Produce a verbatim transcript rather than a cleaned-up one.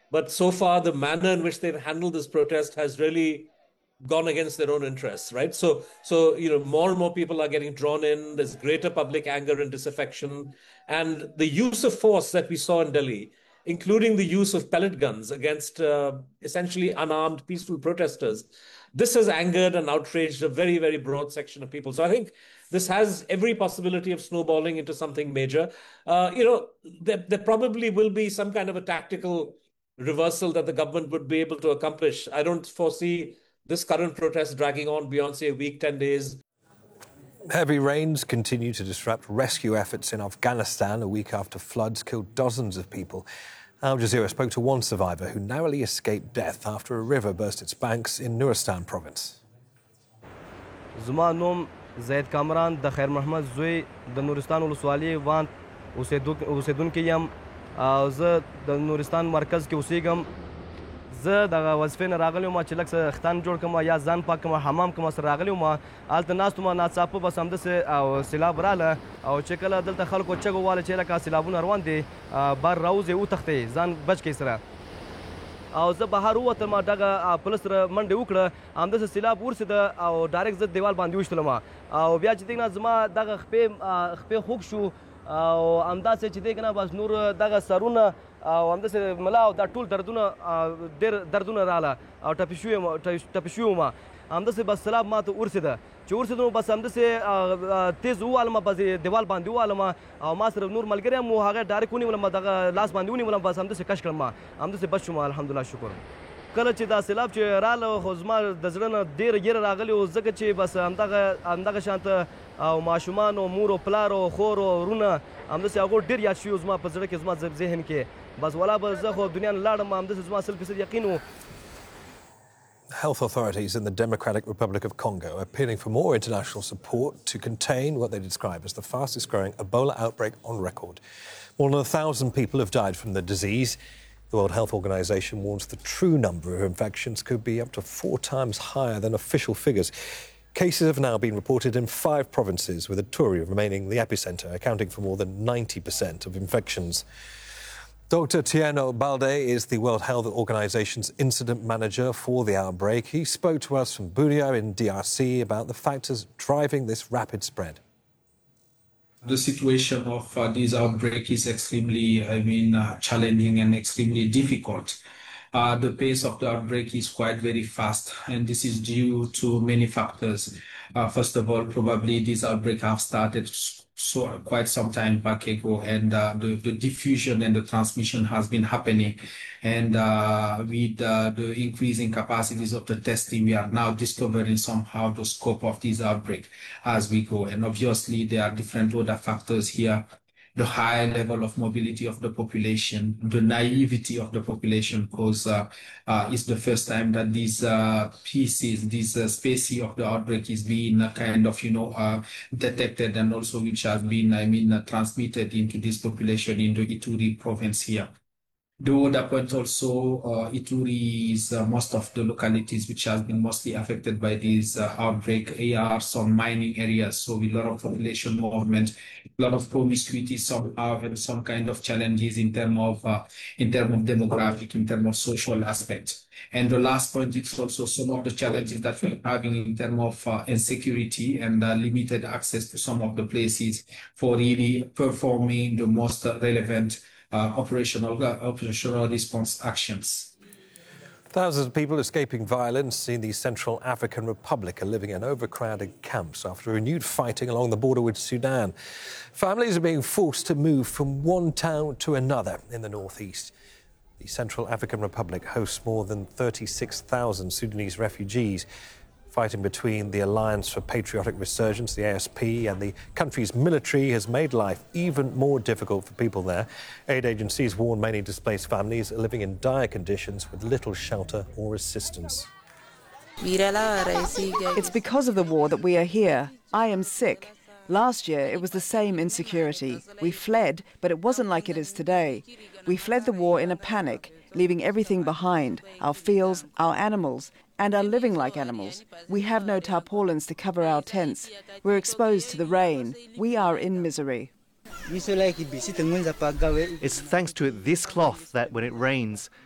But so far, the manner in which they've handled this protest has really gone against their own interests, right? So, so you know, more and more people are getting drawn in. There's greater public anger and disaffection, and the use of force that we saw in Delhi, including the use of pellet guns against uh, essentially unarmed, peaceful protesters. This has angered and outraged a very, very broad section of people. So I think this has every possibility of snowballing into something major. Uh, you know, there, there probably will be some kind of a tactical reversal that the government would be able to accomplish. I don't foresee this current protest dragging on beyond, say, a week, ten days. Heavy rains continue to disrupt rescue efforts in Afghanistan a week after floods killed dozens of people. Al Jazeera spoke to one survivor who narrowly escaped death after a river burst its banks in Nuristan province. زما نوم زید کامران د خیر محمد زوی د نورستان ولسوالۍ وان اوسیدونکی یم او زه د نورستان مرکز کې اوسېږم. زه دغه وظیفې نه راغلی وم چې لږ څه ختان جوړ کړم یا ځان پاک کړم حمام کوم سره راغلی وم. هلته ناست وم ناڅاپه بس همداسې او سیلاب راغله او چې کله دلته خلکو چغ وواله چې لکه سیلابونه روان دي بار راوځئ وتښتئ ځان بچ کړئ سره. او زه بهر ووتم دغه پولیس سره منډې وکړه همداسې سیلاب ورسېده او ډایرکټ زه دیوال باندې وشتلم او بیا چې دی نه زما دغه خپې خپې خوږ شو او همداسې چې دی که نه بس نور دغه سرونه او همداسې ملا او دا ټول دردونه ډېر دردونه راغله او ټپي شوي ټپي شوي وم. همداسې بس سیلاب ما ته ورسېده چې ورسېده نو بس همداسې تیز ووالم بس دیوال باندې ووالم او ما سره نور ملګری هم و هغه ډایرکټ ونیولم دغه لاس باندې ونیولم بس همداسې کش کړم ما همداسې بچ شوم الحمدلله شکر. کله چې دا سیلاب چې راغله خو زما د زړه نه ډېره ګیره راغلې وه ځکه چې بس همدغه همدغه شانته او ماشومان او مور او پلار او خور او ورونه همداسې هغو ډېر یاد شوي زما په زړه کې زما ذهن کې بس ولا به زه خو دنیا نه لاړم همداسې زما سل فیصد یقین و. Health authorities in the Democratic Republic of Congo are appealing for more international support to contain what they describe as the fastest growing Ebola outbreak on record. More than a thousand people have died from the disease. The World Health Organization warns the true number of infections could be up to four times higher than official figures. Cases have now been reported in five provinces, with Ituri remaining the epicenter, accounting for more than ninety percent of infections. Doctor Tieno Balde is the World Health Organization's incident manager for the outbreak. He spoke to us from Bunia in D R C about the factors driving this rapid spread. The situation of uh, this outbreak is extremely, I mean, uh, challenging and extremely difficult. Uh, the pace of the outbreak is quite very fast, and this is due to many factors. Uh, first of all, probably this outbreak have started so quite some time back ago, and uh, the, the diffusion and the transmission has been happening. And uh, with uh, the increasing capacities of the testing, we are now discovering somehow the scope of this outbreak as we go. And obviously, there are different other factors here. The high level of mobility of the population, the naivety of the population, because uh, uh, it's the first time that these uh, pieces, this uh, species of the outbreak is being uh, kind of, you know, uh, detected, and also which has been, I mean, uh, transmitted into this population in the Ituri province here. The other point also, uh, Ituri is uh, most of the localities which has been mostly affected by this uh, outbreak. Here are some mining areas, so with a lot of population movement, a lot of promiscuity somehow, and some kind of challenges in terms of uh, in terms of demographic, in terms of social aspects. And the last point is also some of the challenges that we're having in terms of uh, insecurity and uh, limited access to some of the places for really performing the most relevant Uh, operational uh, operational response actions. Thousands of people escaping violence in the Central African Republic are living in overcrowded camps after renewed fighting along the border with Sudan. Families are being forced to move from one town to another in the northeast. The Central African Republic hosts more than thirty-six thousand Sudanese refugees. Fighting between the Alliance for Patriotic Resurgence, the A S P, and the country's military has made life even more difficult for people there. Aid agencies warn many displaced families are living in dire conditions with little shelter or assistance. It's because of the war that we are here. I am sick. Last year, it was the same insecurity. We fled, but it wasn't like it is today. We fled the war in a panic, leaving everything behind, our fields, our animals, and are living like animals. We have no tarpaulins to cover our tents. We're exposed to the rain. We are in misery. It's thanks to this cloth that when it rains,